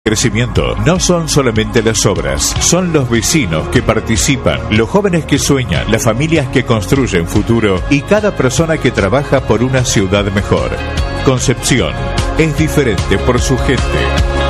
Crecimiento no son solamente las obras, son los vecinos que participan, los jóvenes que sueñan, las familias que construyen futuro y cada persona que trabaja por una ciudad mejor. Concepción es diferente por su gente.